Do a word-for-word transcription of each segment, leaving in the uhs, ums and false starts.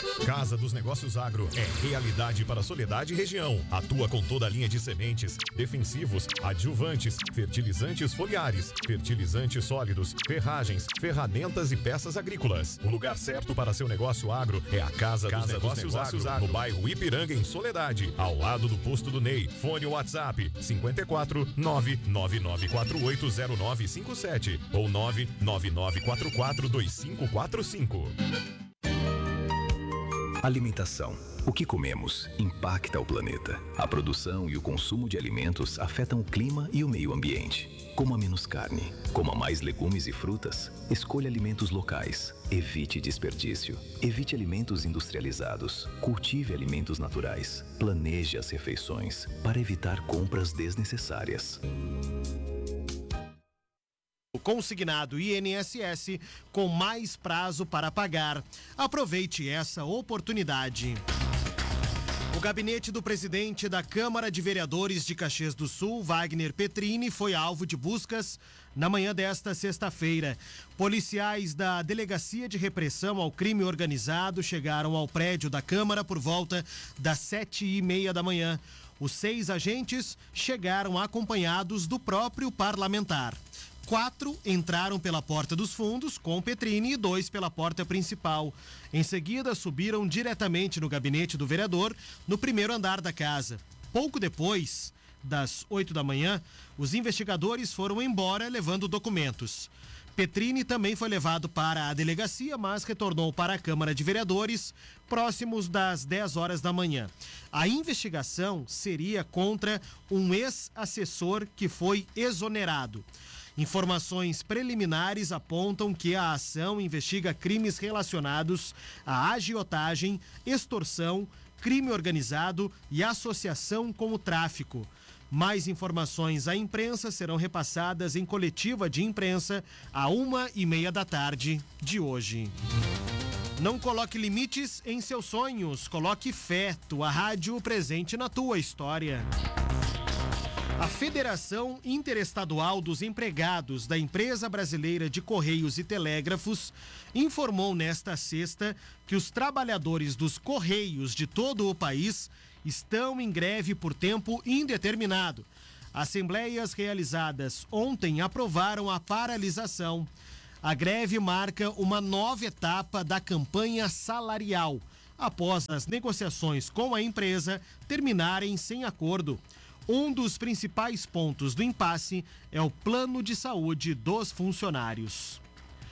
Casa dos Negócios Agro é realidade para Soledade e região. Atua com toda a linha de sementes, defensivos, adjuvantes, fertilizantes foliares, fertilizantes sólidos, ferragens, ferramentas e peças agrícolas. O lugar certo para seu negócio agro é a Casa, Casa dos, Negócios, dos Negócios Agro, Agro, no bairro Ipiranga, em Soledade, ao lado do posto do Ney. Fone WhatsApp cinco quatro nove nove nove quatro oito zero nove cinco sete ou nove nove nove quatro quatro dois cinco quatro cinco. Alimentação. O que comemos impacta o planeta. A produção e o consumo de alimentos afetam o clima e o meio ambiente. Coma menos carne, coma mais legumes e frutas, escolha alimentos locais, evite desperdício, evite alimentos industrializados, cultive alimentos naturais, planeje as refeições para evitar compras desnecessárias. Consignado I N S S com mais prazo para pagar. Aproveite essa oportunidade. O gabinete do presidente da Câmara de Vereadores de Caxias do Sul, Wagner Petrini, foi alvo de buscas na manhã desta sexta-feira. Policiais da Delegacia de Repressão ao Crime Organizado chegaram ao prédio da Câmara por volta das sete e meia da manhã. Os seis agentes chegaram acompanhados do próprio parlamentar. Quatro entraram pela porta dos fundos com Petrini e dois pela porta principal. Em seguida, subiram diretamente no gabinete do vereador, no primeiro andar da casa. Pouco depois das oito da manhã, os investigadores foram embora levando documentos. Petrini também foi levado para a delegacia, mas retornou para a Câmara de Vereadores próximos das dez horas da manhã. A investigação seria contra um ex-assessor que foi exonerado. Informações preliminares apontam que a ação investiga crimes relacionados à agiotagem, extorsão, crime organizado e associação com o tráfico. Mais informações à imprensa serão repassadas em coletiva de imprensa à uma e meia da tarde de hoje. Não coloque limites em seus sonhos, coloque fé. Tua rádio presente na tua história. A Federação Interestadual dos Empregados da Empresa Brasileira de Correios e Telégrafos informou nesta sexta que os trabalhadores dos Correios de todo o país estão em greve por tempo indeterminado. Assembleias realizadas ontem aprovaram a paralisação. A greve marca uma nova etapa da campanha salarial, após as negociações com a empresa terminarem sem acordo. Um dos principais pontos do impasse é o plano de saúde dos funcionários.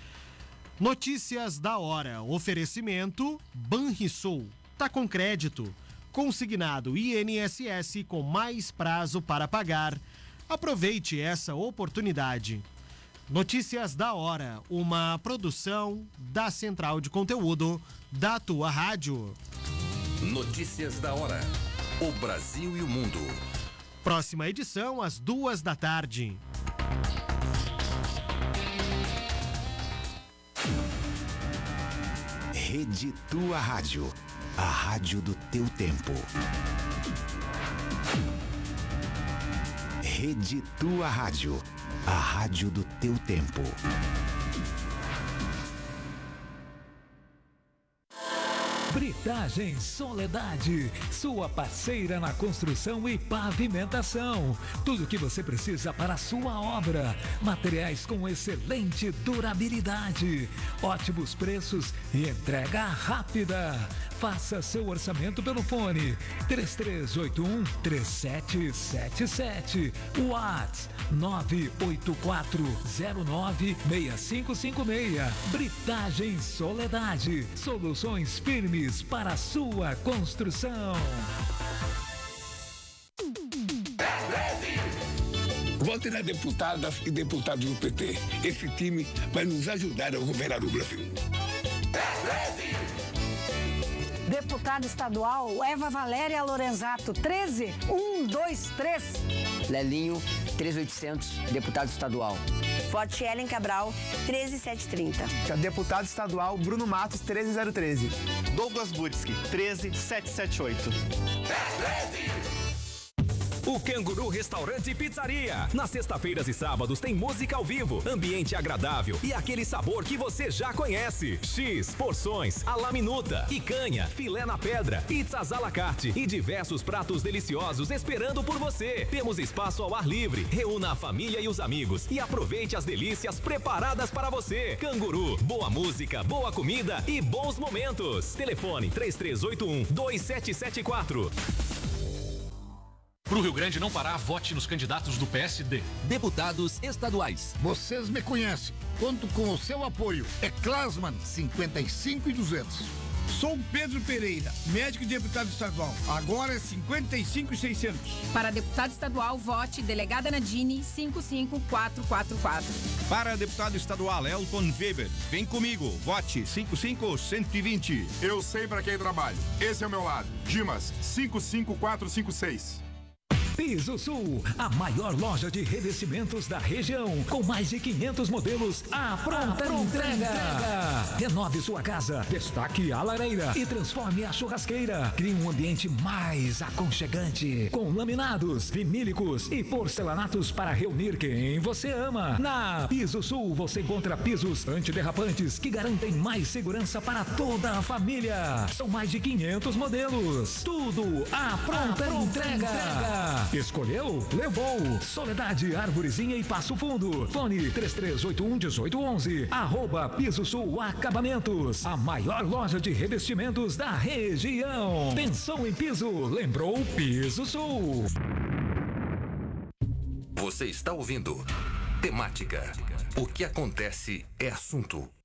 Notícias da hora. Oferecimento Banrisul. Tá com crédito. Consignado I N S S com mais prazo para pagar. Aproveite essa oportunidade. Notícias da hora. Uma produção da Central de Conteúdo da tua rádio. Notícias da hora. O Brasil e o mundo. Próxima edição, às duas da tarde. Rede Tua Rádio. A rádio do teu tempo. Rede Tua Rádio. A rádio do teu tempo. Britagem Soledade, sua parceira na construção e pavimentação. Tudo o que você precisa para a sua obra. Materiais com excelente durabilidade, ótimos preços e entrega rápida. Faça seu orçamento pelo fone três três oito um, três sete sete sete. WhatsApp nove oito quatro zero nove seis cinco cinco seis. Britagem Soledade, soluções firmes para a sua construção. Vote na deputada e deputados do P T. Esse time vai nos ajudar a governar o Brasil. Deputada estadual Eva Valéria Lorenzato, treze um dois três. Lelinho, treze oitocentos, deputado estadual. Vote Ellen Cabral, treze sete trinta. Deputado estadual Bruno Matos, treze zero treze. Douglas Burski, treze sete sete oito. O Canguru Restaurante e Pizzaria. Nas sextas-feiras e sábados tem música ao vivo, ambiente agradável e aquele sabor que você já conhece. X, porções, à la minuta, picanha, filé na pedra, pizzas à la carte e diversos pratos deliciosos esperando por você. Temos espaço ao ar livre. Reúna a família e os amigos e aproveite as delícias preparadas para você. Canguru, boa música, boa comida e bons momentos. Telefone três três oito um, dois sete sete quatro. Pro Rio Grande não parar, vote nos candidatos do P S D. Deputados estaduais. Vocês me conhecem. Conto com o seu apoio. É Klasman, cinquenta e cinco e duzentos. Sou Pedro Pereira, médico e deputado estadual. Agora é cinquenta e cinco e seiscentos. Para deputado estadual, vote delegada Nadine cinco cinco quatro quatro quatro. Para deputado estadual, Elton Weber. Vem comigo, vote cinco cinco cento e vinte. Eu sei para quem trabalho. Esse é o meu lado. Dimas, cinco cinco quatro cinco seis. Piso Sul, a maior loja de revestimentos da região, com mais de quinhentos modelos à pronta, pronta entrega. entrega. Renove sua casa, destaque a lareira e transforme a churrasqueira. Crie um ambiente mais aconchegante, com laminados, vinílicos e porcelanatos para reunir quem você ama. Na Piso Sul você encontra pisos antiderrapantes que garantem mais segurança para toda a família. São mais de quinhentos modelos, tudo à pronta, à pronta entrega. entrega. Escolheu? Levou. Soledade, Arvorezinha e Passo Fundo. Fone três três oito um, um oito um um. Arroba Piso Sul Acabamentos. A maior loja de revestimentos da região. Pensou em piso? Lembrou Piso Sul. Você está ouvindo Temática. O que acontece é assunto.